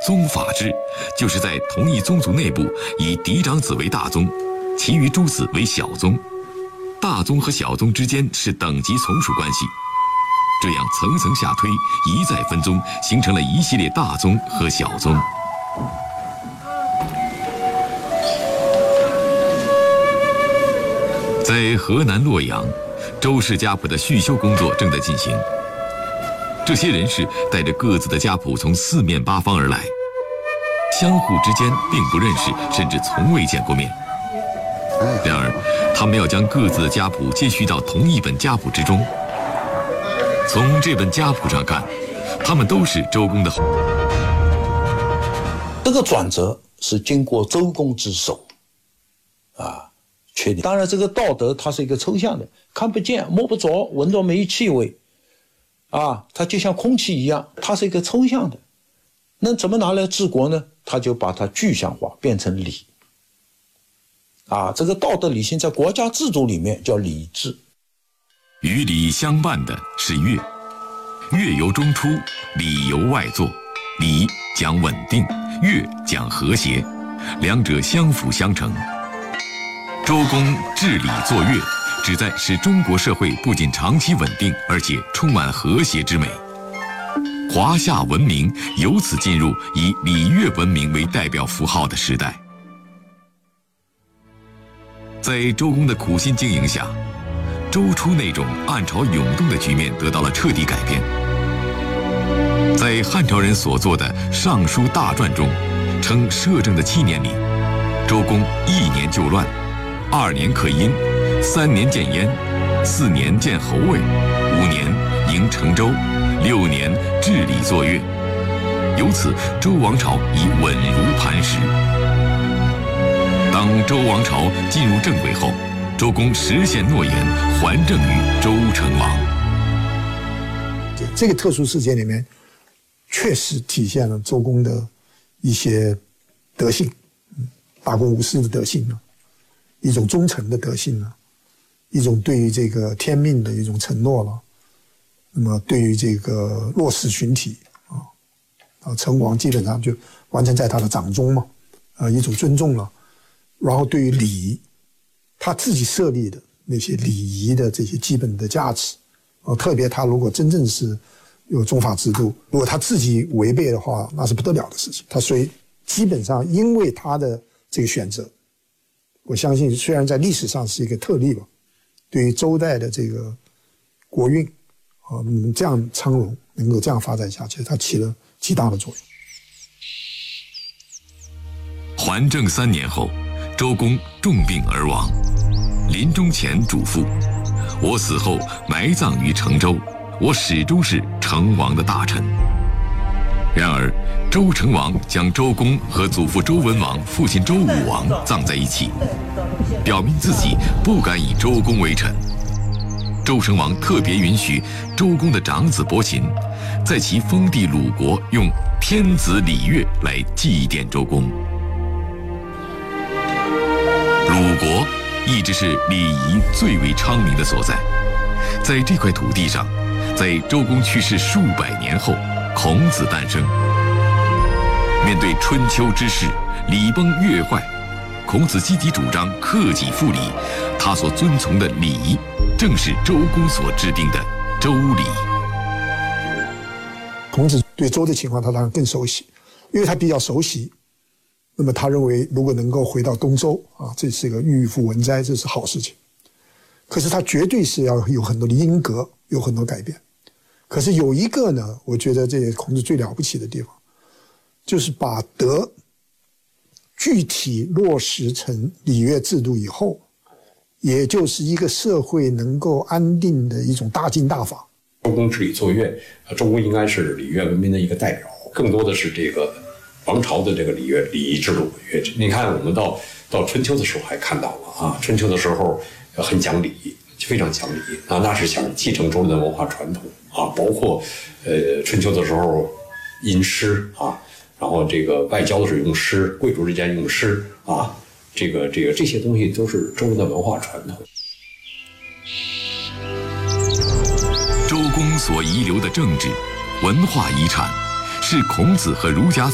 宗法制就是在同一宗族内部以嫡长子为大宗，其余诸子为小宗，大宗和小宗之间是等级从属关系。这样层层下推，一再分宗，形成了一系列大宗和小宗。在河南洛阳，周氏家谱的续修工作正在进行。这些人士带着各自的家谱从四面八方而来，相互之间并不认识，甚至从未见过面。然而，他们要将各自的家谱接续到同一本家谱之中。从这本家谱上看，他们都是周公的后。 这个转折是经过周公之手确定。当然，这个道德它是一个抽象的，看不见、摸不着、闻着没气味，它就像空气一样，它是一个抽象的。那怎么拿来治国呢？他就把它具象化，变成礼。这个道德理性在国家制度里面叫礼制。 与礼相伴的是乐，乐由中出，礼由外作。礼讲稳定，乐讲和谐，两者相辅相成。周公治礼作乐，旨在使中国社会不仅长期稳定，而且充满和谐之美。华夏文明由此进入以礼乐文明为代表符号的时代。在周公的苦心经营下，周初那种暗潮涌动的局面得到了彻底改变。在汉朝人所作的《尚书大传》中，称摄政的7年里，周公1年救乱，2年克殷，3年建燕，4年建侯魏，5年迎成周，6年治理作乐。由此，周王朝已稳如磐石。当周王朝进入正轨后，周公实现诺言，还政于周成王。 这个特殊事件里面，确实体现了周公的一些德性，大公无私的德性呢，一种忠诚的德性呢，一种对于这个天命的一种承诺了。那么对于这个弱势群体成王基本上就完全在他的掌中嘛，一种尊重了。然后对于礼仪，他自己设立的那些礼仪的这些基本的价值，特别他如果真正是有宗法制度，如果他自己违背的话，那是不得了的事情。他所以基本上因为他的这个选择，我相信虽然在历史上是一个特例吧，对于周代的这个国运这样昌荣，能够这样发展下去，它起了极大的作用。 还政3年后，周公重病而亡，临终前嘱咐：我死后埋葬于成周，我始终是成王的大臣。然而，周成王将周公和祖父周文王、父亲周武王葬在一起，表明自己不敢以周公为臣。周成王特别允许周公的长子伯禽，在其封地鲁国用天子礼乐来祭奠周公。鲁国一直是礼仪最为昌明的所在，在这块土地上，在周公去世数百年后，孔子诞生。面对春秋之势，礼崩乐坏，孔子积极主张克己复礼，他所遵从的礼仪，正是周公所制定的周礼。 孔子对周的情况他当然更熟悉，因为他比较熟悉，那么他认为如果能够回到东周这是一个郁复文摘，这是好事情。可是他绝对是要有很多的因格，有很多改变。可是有一个呢，我觉得这也是孔子最了不起的地方，就是把德具体落实成礼乐制度以后，也就是一个社会能够安定的一种大经大法。 周公治理作乐，周公应该是礼乐文明的一个代表，更多的是这个王朝的这个礼仪制度。你看，我们到春秋的时候还看到了春秋的时候很讲礼，非常讲礼那是想继承周人的文化传统包括春秋的时候吟诗然后这个外交的时候用诗，贵族之间用诗这些东西都是周人的文化传统。 周公所遗留的政治、文化遗产，是孔子和儒家